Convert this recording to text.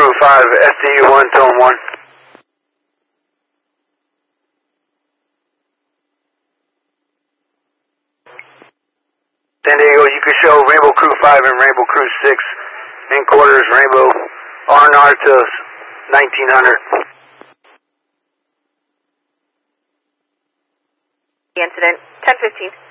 Crew 5, SDU 1, Tone 1. San Diego, you can show Rainbow Crew 5 and Rainbow Crew 6 in quarters, Rainbow R&R to 1900. The incident, 1015.